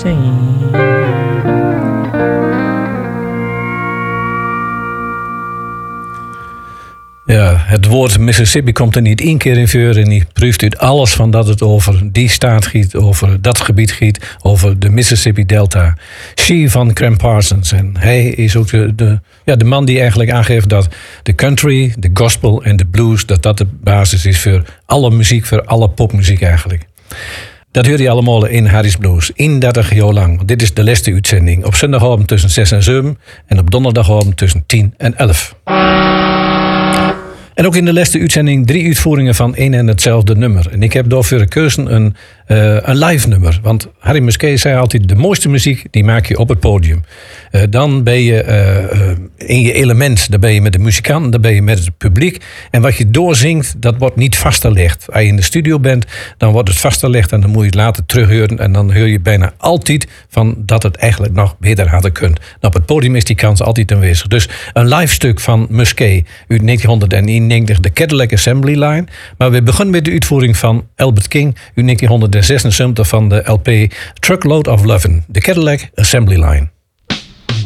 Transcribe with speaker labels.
Speaker 1: Ja, het woord Mississippi komt er niet één keer in voor en die proeft uit alles van dat het over die staat gaat, over dat gebied gaat, over de Mississippi Delta. She van Cram Parsons. En hij is ook de man die eigenlijk aangeeft dat de country, de gospel en de blues, dat de basis is voor alle muziek, voor alle popmuziek eigenlijk. Dat hoor je allemaal in Harry's Blues, 31 jaar lang. Want dit is de laatste uitzending. Op zondagavond tussen 6 en 7 en op donderdagavond tussen 10 en 11. En ook in de laatste uitzending 3 uitvoeringen van één en hetzelfde nummer. En ik heb daarvoor gekozen een live nummer. Want Harry Musquet zei altijd, de mooiste muziek die maak je op het podium. Dan ben je in je element, dan ben je met de muzikant, dan ben je met het publiek. En wat je doorzingt, dat wordt niet vastgelegd. Als je in de studio bent, dan wordt het vastgelegd en dan moet je het later terughoren. En dan hoor je bijna altijd van dat het eigenlijk nog beter hadden kunnen. Nou, op het podium is die kans altijd aanwezig. Dus een live stuk van Musquet uit 1991, de Cadillac Assembly Line. Maar we beginnen met de uitvoering van Albert King uit 1976 van de LP Truckload of Lovin', de Cadillac Assembly Line.